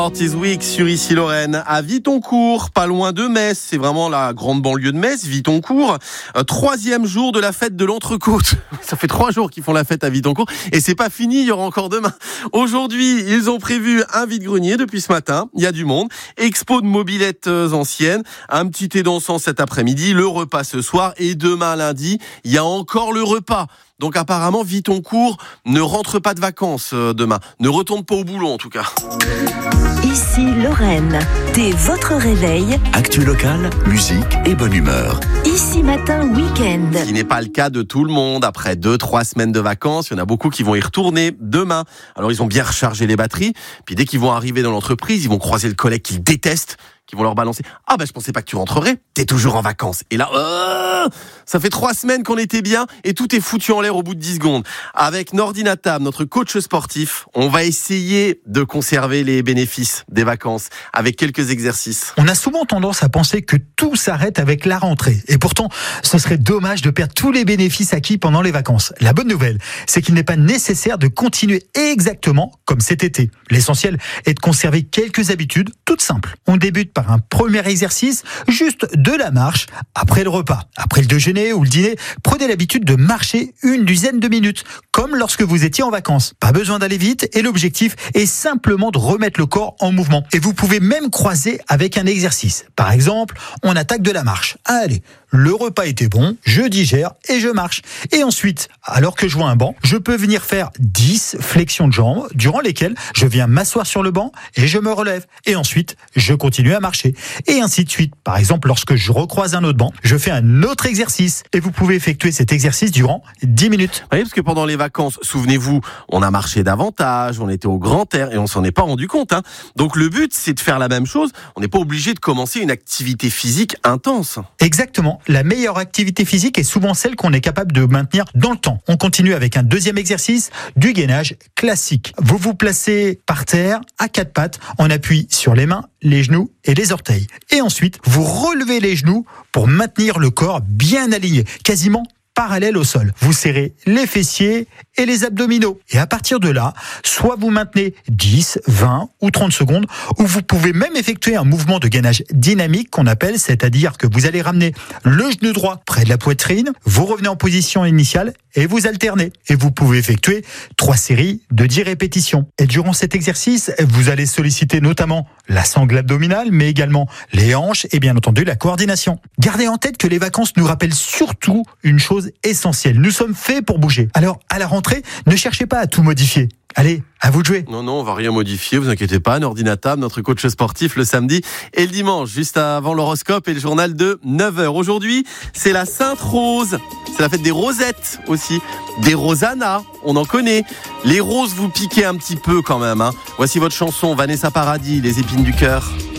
This Week sur Ici Lorraine, à Vitoncourt, pas loin de Metz, c'est vraiment la grande banlieue de Metz, Vitoncourt, 3e jour de la fête de l'Entrecôte. Ça fait 3 jours qu'ils font la fête à Vitoncourt et c'est pas fini, il y aura encore demain. Aujourd'hui, ils ont prévu un vide-grenier depuis ce matin, il y a du monde, expo de mobylettes anciennes, un petit thé dansant cet après-midi, le repas ce soir et demain lundi, il y a encore le repas. Donc apparemment, Vitoncourt ne rentre pas de vacances demain, ne retourne pas au boulot en tout cas. Ici Lorraine, dès votre réveil. Actu locale, musique et bonne humeur. Ici Matin Week-end. Ce qui n'est pas le cas de tout le monde. Après 2-3 semaines de vacances, il y en a beaucoup qui vont y retourner demain. Alors ils ont bien rechargé les batteries. Puis dès qu'ils vont arriver dans l'entreprise, ils vont croiser le collègue qu'ils détestent, qui vont leur balancer « Ah je pensais pas que tu rentrerais, t'es toujours en vacances. » Et là, ça fait 3 semaines qu'on était bien et tout est foutu en l'air au bout de 10 secondes. Avec Nordine Attab, notre coach sportif, on va essayer de conserver les bénéfices des vacances avec quelques exercices. On a souvent tendance à penser que tout s'arrête avec la rentrée. Et pourtant, ce serait dommage de perdre tous les bénéfices acquis pendant les vacances. La bonne nouvelle, c'est qu'il n'est pas nécessaire de continuer exactement comme cet été. L'essentiel est de conserver quelques habitudes toutes simples. On débute par un premier exercice, juste de la marche après le repas. Après le déjeuner ou le dîner, prenez l'habitude de marcher une dizaine de minutes, comme lorsque vous étiez en vacances. Pas besoin d'aller vite et l'objectif est simplement de remettre le corps en mouvement. Et vous pouvez même croiser avec un exercice. Par exemple, on attaque de la marche. Allez, le repas était bon, je digère et je marche. Et ensuite, alors que je vois un banc, je peux venir faire 10 flexions de jambes, durant lesquelles je viens m'asseoir sur le banc et je me relève. Et ensuite, je continue à marcher. Et ainsi de suite. Par exemple, lorsque je recroise un autre banc, je fais un autre exercice. Et vous pouvez effectuer cet exercice durant 10 minutes. Oui, parce que pendant les vacances, souvenez-vous, on a marché davantage, on était au grand air et on s'en est pas rendu compte. Donc le but, c'est de faire la même chose. On n'est pas obligé de commencer une activité physique intense. Exactement. La meilleure activité physique est souvent celle qu'on est capable de maintenir dans le temps. On continue avec un deuxième exercice, du gainage classique. Vous vous placez par terre, à 4 pattes, en appui sur les mains, les genoux et les orteils. Et ensuite, vous relevez les genoux pour maintenir le corps bien aligné, quasiment parallèle au sol. Vous serrez les fessiers et les abdominaux. Et à partir de là, soit vous maintenez 10, 20 ou 30 secondes, ou vous pouvez même effectuer un mouvement de gainage dynamique qu'on appelle, c'est-à-dire que vous allez ramener le genou droit près de la poitrine, vous revenez en position initiale et vous alternez. Et vous pouvez effectuer 3 séries de 10 répétitions. Et durant cet exercice, vous allez solliciter notamment la sangle abdominale, mais également les hanches et bien entendu la coordination. Gardez en tête que les vacances nous rappellent surtout une chose essentielle. Nous sommes faits pour bouger. Alors, à la rentrée, ne cherchez pas à tout modifier. Allez, à vous de jouer. Non, on va rien modifier, vous inquiétez pas. Nordine Attab, notre coach sportif le samedi et le dimanche, juste avant l'horoscope et le journal de 9h. Aujourd'hui, c'est la Sainte Rose. C'est la fête des rosettes aussi. Des rosanas, on en connaît. Les roses vous piquez un petit peu quand même. Voici votre chanson, Vanessa Paradis, Les épines du cœur.